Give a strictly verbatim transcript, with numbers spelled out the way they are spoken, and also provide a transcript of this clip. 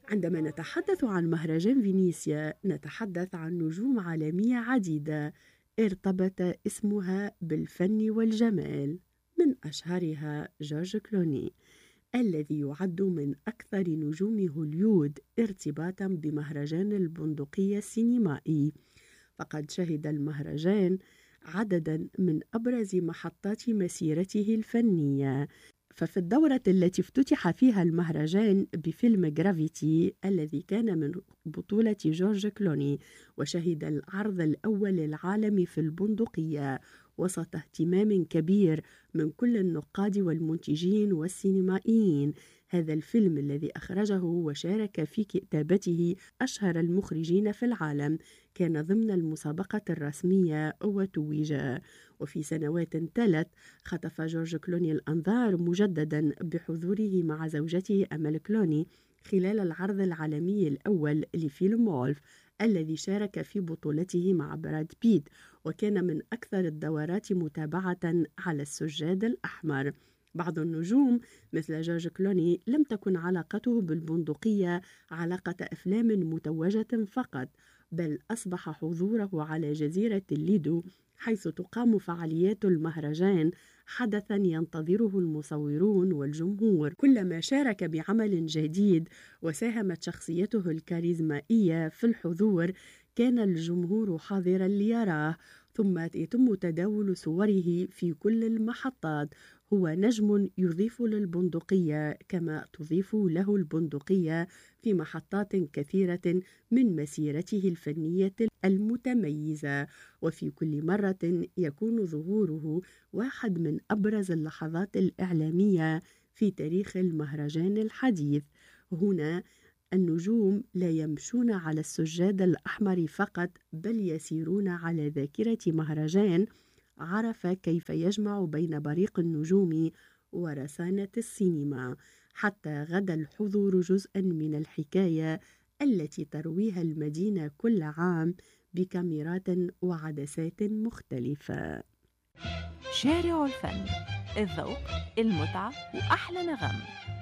عندما نتحدث عن مهرجان فينيسيا نتحدث عن نجوم عالمية عديدة ارتبط اسمها بالفن والجمال، من أشهرها جورج كلوني الذي يعد من أكثر نجوم هوليود ارتباطا بمهرجان البندقية السينمائي. فقد شهد المهرجان عددا من أبرز محطات مسيرته الفنية. ففي الدورة التي افتتح فيها المهرجان بفيلم جرافيتي الذي كان من بطولة جورج كلوني، وشهد العرض الأول العالمي في البندقية وسط اهتمام كبير من كل النقاد والمنتجين والسينمائيين. هذا الفيلم الذي أخرجه وشارك في كتابته أشهر المخرجين في العالم كان ضمن المسابقة الرسمية وتوج. وفي سنوات تلت خطف جورج كلوني الأنظار مجددا بحضوره مع زوجته أمال كلوني خلال العرض العالمي الأول لفيلم وولف الذي شارك في بطولته مع براد بيت، وكان من أكثر الدورات متابعة على السجاد الأحمر. بعض النجوم مثل جورج كلوني لم تكن علاقته بالبندقية علاقة أفلام متوجة فقط، بل أصبح حضوره على جزيرة الليدو حيث تقام فعاليات المهرجان حدثا ينتظره المصورون والجمهور. كلما شارك بعمل جديد وساهمت شخصيته الكاريزمائية في الحضور كان الجمهور حاضرا ليراه، ثم يتم تداول صوره في كل المحطات. هو نجم يضيف للبندقية كما تضيف له البندقية في محطات كثيرة من مسيرته الفنية المتميزة، وفي كل مرة يكون ظهوره واحد من أبرز اللحظات الإعلامية في تاريخ المهرجان الحديث. هنا النجوم لا يمشون على السجاد الأحمر فقط، بل يسيرون على ذاكرة مهرجان عرف كيف يجمع بين بريق النجوم ورسانة السينما، حتى غدا الحضور جزءا من الحكاية التي ترويها المدينة كل عام بكاميرات وعدسات مختلفة. شارع الفن، الذوق، المتعة وأحلى نغم.